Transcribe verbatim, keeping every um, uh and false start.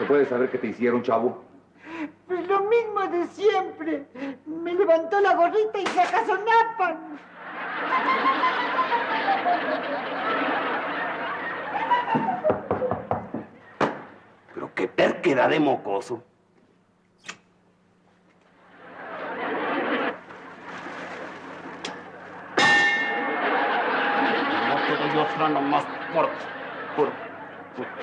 ¿Se puede saber qué te hicieron, chavo? Pues lo mismo de siempre. Me levantó la gorrita y se acasonapan. Pero qué terquedad de mocoso. No te doy otra nomás por... por... por...